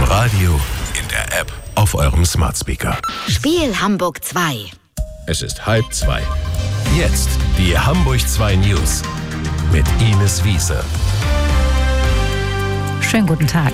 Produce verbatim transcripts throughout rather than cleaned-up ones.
Radio, in der App, auf eurem Smart Speaker. Spiel Hamburg zwei. Es ist halb zwei. Jetzt die Hamburg zwei News mit Ines Wiese. Schönen guten Tag.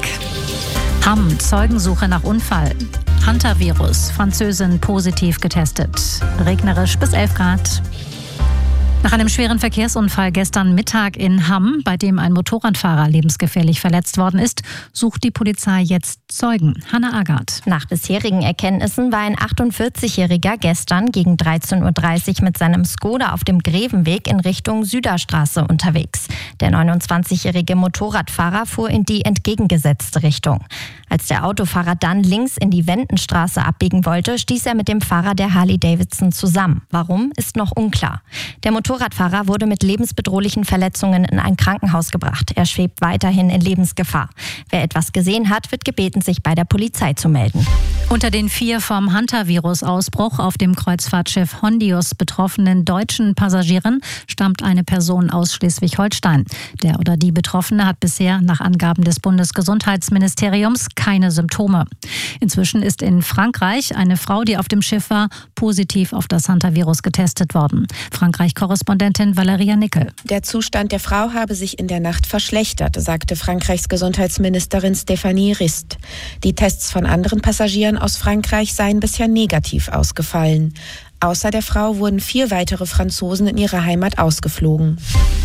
Hamm, Zeugensuche nach Unfall. Hantavirus, Französin positiv getestet. Regnerisch bis elf Grad. Nach einem schweren Verkehrsunfall gestern Mittag in Hamm, bei dem ein Motorradfahrer lebensgefährlich verletzt worden ist, sucht die Polizei jetzt Zeugen. Hanna Agard. Nach bisherigen Erkenntnissen war ein achtundvierzigjähriger gestern gegen dreizehn Uhr dreißig mit seinem Skoda auf dem Grevenweg in Richtung Süderstraße unterwegs. Der neunundzwanzigjährige Motorradfahrer fuhr in die entgegengesetzte Richtung. Als der Autofahrer dann links in die Wendenstraße abbiegen wollte, stieß er mit dem Fahrer der Harley-Davidson zusammen. Warum, ist noch unklar. Der Motorradfahrer wurde mit lebensbedrohlichen Verletzungen in ein Krankenhaus gebracht. Er schwebt weiterhin in Lebensgefahr. Wer etwas gesehen hat, wird gebeten, sich bei der Polizei zu melden. Unter den vier vom Hantavirus-Ausbruch auf dem Kreuzfahrtschiff Hondius betroffenen deutschen Passagieren stammt eine Person aus Schleswig-Holstein. Der oder die Betroffene hat bisher nach Angaben des Bundesgesundheitsministeriums keine Symptome. Inzwischen ist in Frankreich eine Frau, die auf dem Schiff war, positiv auf das Hantavirus getestet worden. Frankreich-Korrespondentin Valeria Nickel. Der Zustand der Frau habe sich in der Nacht verschlechtert, sagte Frankreichs Gesundheitsministerin Stéphanie Rist. Die Tests von anderen Passagieren aus Frankreich seien bisher negativ ausgefallen. Außer der Frau wurden vier weitere Franzosen in ihre Heimat ausgeflogen.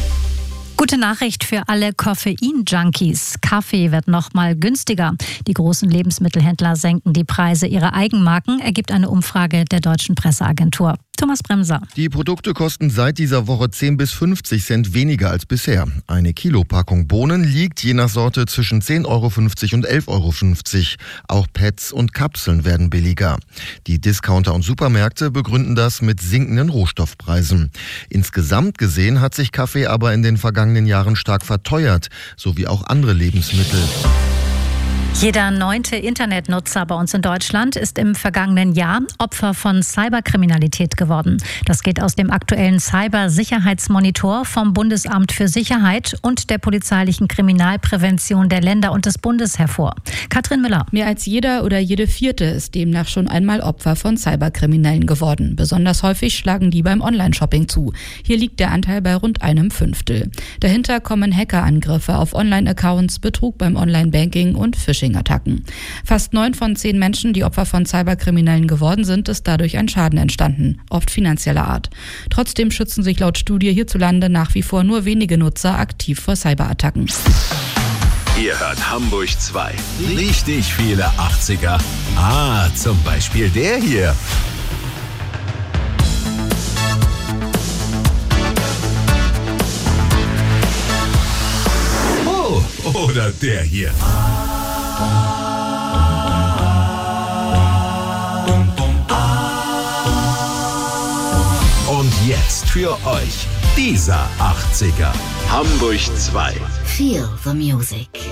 Gute Nachricht für alle Koffein-Junkies. Kaffee wird noch mal günstiger. Die großen Lebensmittelhändler senken die Preise ihrer Eigenmarken, ergibt eine Umfrage der Deutschen Presseagentur. Thomas Bremser. Die Produkte kosten seit dieser Woche zehn bis fünfzig Cent weniger als bisher. Eine Kilopackung Bohnen liegt je nach Sorte zwischen zehn Euro fünfzig und elf Euro fünfzig. Auch Pads und Kapseln werden billiger. Die Discounter und Supermärkte begründen das mit sinkenden Rohstoffpreisen. Insgesamt gesehen hat sich Kaffee aber in den vergangenen Jahren stark verteuert, sowie auch andere Lebensmittel. Jeder neunte Internetnutzer bei uns in Deutschland ist im vergangenen Jahr Opfer von Cyberkriminalität geworden. Das geht aus dem aktuellen Cybersicherheitsmonitor vom Bundesamt für Sicherheit und der polizeilichen Kriminalprävention der Länder und des Bundes hervor. Katrin Müller. Mehr als jeder oder jede Vierte ist demnach schon einmal Opfer von Cyberkriminellen geworden. Besonders häufig schlagen die beim Online-Shopping zu. Hier liegt der Anteil bei rund einem Fünftel. Dahinter kommen Hackerangriffe auf Online-Accounts, Betrug beim Online-Banking und Phishing. Attacken. Fast neun von zehn Menschen, die Opfer von Cyberkriminellen geworden sind, ist dadurch ein Schaden entstanden, oft finanzieller Art. Trotzdem schützen sich laut Studie hierzulande nach wie vor nur wenige Nutzer aktiv vor Cyberattacken. Ihr hört Hamburg zwei. Richtig viele achtziger. Ah, zum Beispiel der hier. Oh, oder der hier. Und jetzt für euch dieser achtziger. Hamburg zwei. Feel the music.